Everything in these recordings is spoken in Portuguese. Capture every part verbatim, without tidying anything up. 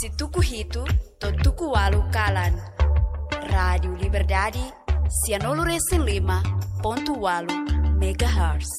Si tuku hitu, to tuku walu kalan. Rádio Liberdade, cianolo recém lima, ponto walu, megahertz.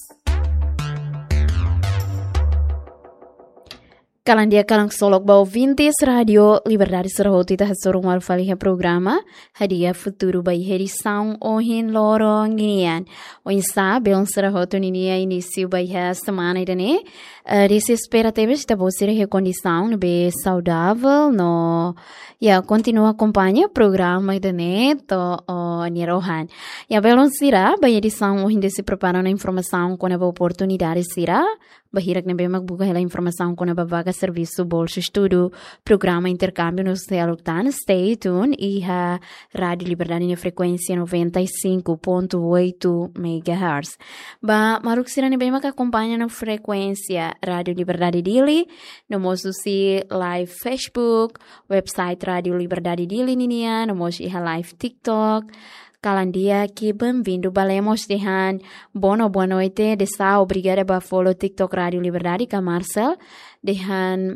Kalan dia kalang solok bau vintes radio Liberdade serahoti ta hasorong wal faliha programa hadia futuro bai herição ohin lorong inian o insa beon serahoto ninia início bai ha semana idane uh, desse espera teve esta você recondição be saudável no ya continua acompanha o programa idane to o nirohan ya belon sira bai edição ohin desse preparando informação com a oportunidade sira Bahirak na bem magbuga hela informação com a vaga serviço bolsa estudo programa intercâmbio no Cealoctan. Stay tuned e a Rádio Liberdade na frequência noventa e cinco ponto oito megahertz. Ba maruk sira na bem mag acompanha na frequência Rádio Liberdade Dili no moço si live Facebook, website Rádio Liberdade Dili ninia, no moço iha live TikTok. Kalandia que bem-vindo balemos dehan bono boa noite desa obrigada ba follow TikTok Rádio Liberdade ka Marcel dehan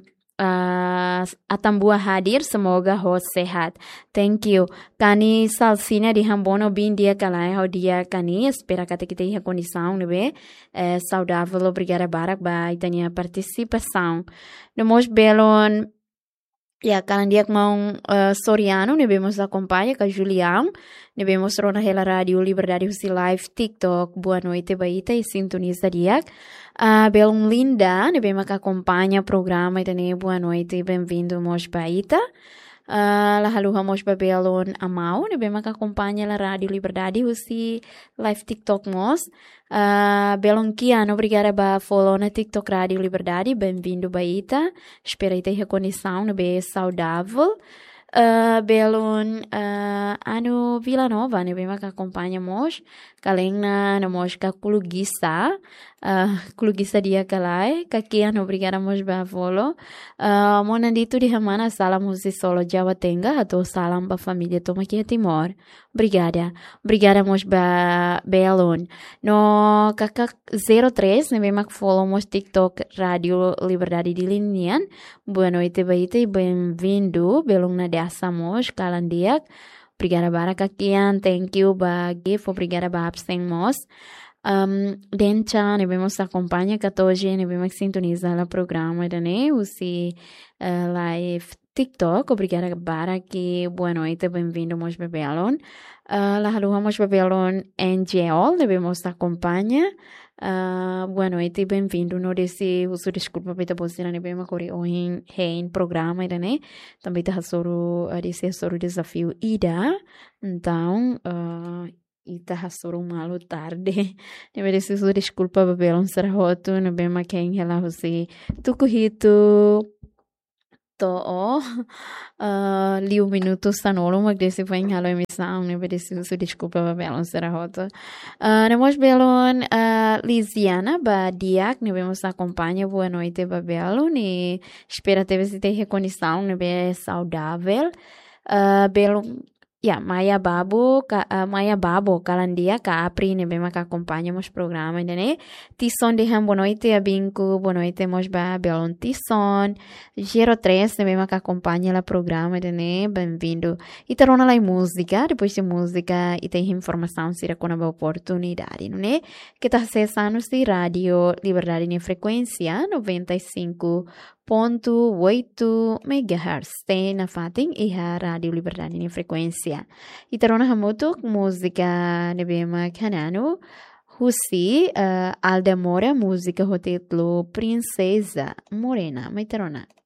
uh, atambua hadir semoga host sehat thank you kani salsina dehan bono bin dia kalai ho dia kani espera kata kita ia condição nebe eh, saudável obrigada barak ba itania participação nemos belon Ya, kalan dia mau uh, Soriano, nebemos acompanha com Julião, nebemos rona hela rádio Liberdade Husi Live, TikTok, boa noite, baita e sintoniza dia. Uh, Belum Linda, nebemos acompanha o programa, e boa noite, bem-vindo, mos baita. Uh, lahaluha mos babelon amau, nebemos acompanha a rádio Liberdade Husi Live, TikTok mos. Uh, Belon Kiano, obrigada ba follow na TikTok Rádio Liberdade, bem-vindo baita, espero que tenha condição, no be saudável. Uh, Belon uh, ano Vila Nova, né, bem que acompanhamos, kaleng na namos ka kulugisa, uh, kulugisa dia kalai, kakian obrigada mos ba follow. Uh, mona dito di hamana salam husi solo Jawa Tenga, atau salam ba família toma aqui Timor. Obrigada. Obrigada mos ba Belon. No kakak zero três, né, bem que follow mos TikTok Rádio Liberdade de Linian. Boa noite baita e bem-vindo. Belon na dessa mos kalandiak. Obrigada baraka kian, thank you ba gif, obrigada ba absen mos. Um, Dencha, ne vemos acompanha catorze, ne vemos sintonizar o programa, né? Usi uh, live TikTok, obrigada bara que boa noite, bem-vindo mos bebelon. Uh, la haluha mos bebelon N G O, ne vemos acompanha. Uh, boa noite, bem-vindo no desse uso desculpa beta posira ne bem macori ohin hein programa né também tá soro desse soro desafio ida então uh, ita hasoro malu tarde ne merece uso desculpa babelon sarahoto ne bem maquem ela você tukuhito to oh uh, liu minuto sanolo mag desse vai em halo emissão ne merece uso desculpa babelon sarahoto uh, ne mos belon uh, Lisiana ba diak ne vemos acompanha boa noite babelo ne espera teve se ter recondição ne be saudável uh, belo Ya, Maya Babo, ka, uh, Maya Babo, kalandia ka apri ne bem que acompanha os programas, né? Tisson de ham boa noite a binco, boa noite mos ba belon Tisson. zero três ne bem que acompanha o programa, né? Bem-vindo. E tarona lá música, depois de música e tem informação se com a oportunidade, né? Que tá acessando se rádio Liberdade em frequência noventa e cinco ponto oito megahertz tem na Fatim e a Rádio Liberdade em frequência. E tarona hamutuk música nebema kanano Husi uh, Aldemora música hotelo Princesa Morena. Mai tarona.